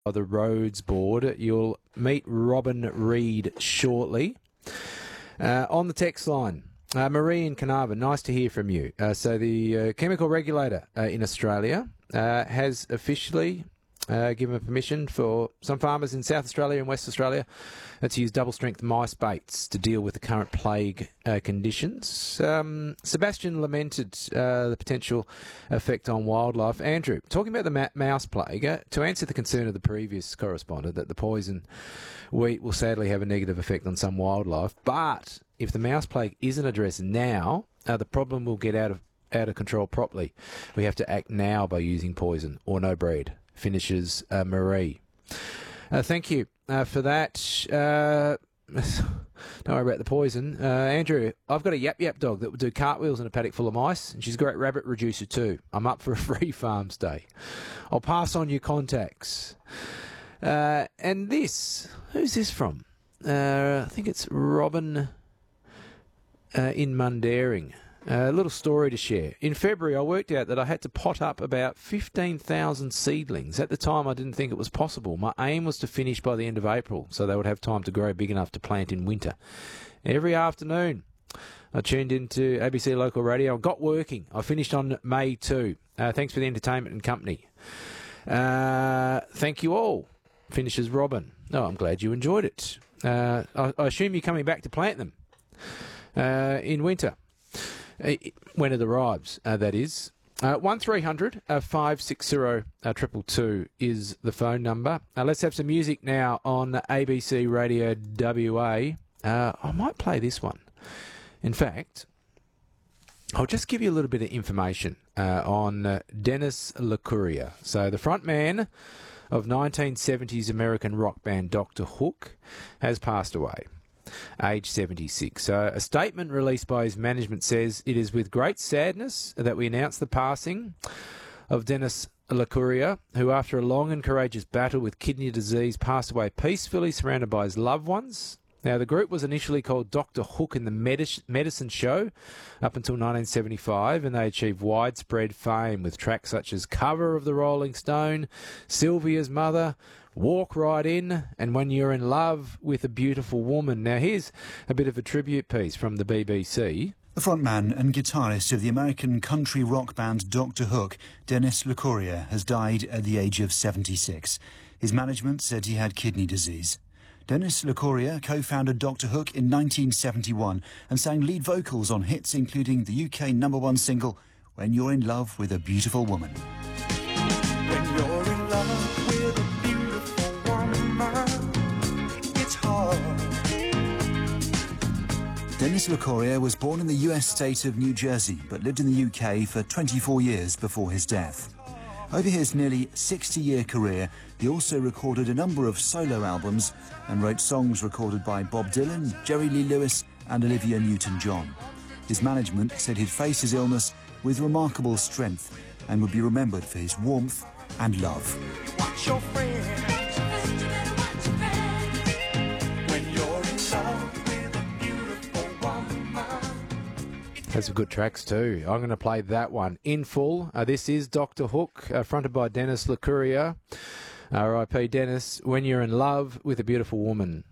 the Roads Board. You'll meet Robin Reid shortly. On the text line, Marie in Carnarvon, nice to hear from you. So the chemical regulator in Australia has officially given permission for some farmers in South Australia and West Australia to use double-strength mice baits to deal with the current plague conditions. Sebastian lamented the potential effect on wildlife. Andrew, talking about the mouse plague, to answer the concern of the previous correspondent that the poison wheat will sadly have a negative effect on some wildlife, but if the mouse plague isn't addressed now, the problem will get out of control properly. We have to act now by using poison or no bread. Finishes Marie. Thank you for that. Don't worry about the poison. Andrew, I've got a yap dog that will do cartwheels in a paddock full of mice, and she's a great rabbit reducer too. I'm up for a free farm stay. I'll pass on your contacts. And this, who's this from? I think it's Robin in Mundaring. A little story to share. In February, I worked out that I had to pot up about 15,000 seedlings. At the time, I didn't think it was possible. My aim was to finish by the end of April, so they would have time to grow big enough to plant in winter. Every afternoon, I tuned into ABC Local Radio. I got working. I finished on May 2. Thanks for the entertainment and company. Thank you all. Finishes Robin. Oh, I'm glad you enjoyed it. I assume you're coming back to plant them in winter. When it arrives, that is. 1300 560 222 is the phone number. Let's have some music now on ABC Radio WA. I might play this one. In fact, I'll just give you a little bit of information on Denis Licouria. So the front man of 1970s American rock band Dr. Hook has passed away, age 76. So a statement released by his management says, "It is with great sadness that we announce the passing of Denis Licouria, who after a long and courageous battle with kidney disease passed away peacefully surrounded by his loved ones." Now, the group was initially called Dr. Hook and the Medicine Show up until 1975, and they achieved widespread fame with tracks such as Cover of the Rolling Stone, Sylvia's Mother, Walk Right In, and When You're in Love with a Beautiful Woman. Now, here's a bit of a tribute piece from the BBC. The frontman and guitarist of the American country rock band Dr. Hook, Denis Licouria, has died at the age of 76. His management said he had kidney disease. Denis Licouria co-founded Dr. Hook in 1971 and sang lead vocals on hits including the UK #1 single, When You're in Love with a Beautiful Woman. When you're in love with a beautiful woman, it's hard. Denis Licouria was born in the US state of New Jersey but lived in the UK for 24 years before his death. Over his nearly 60-year career, he also recorded a number of solo albums and wrote songs recorded by Bob Dylan, Jerry Lee Lewis and Olivia Newton-John. His management said he'd face his illness with remarkable strength and would be remembered for his warmth and love. Watch your friends. When you're in love with a beautiful woman. Has some good tracks too. I'm going to play that one in full. This is Dr. Hook, fronted by Denis Licouria. R.I.P. Denis, When You're in Love with a Beautiful Woman.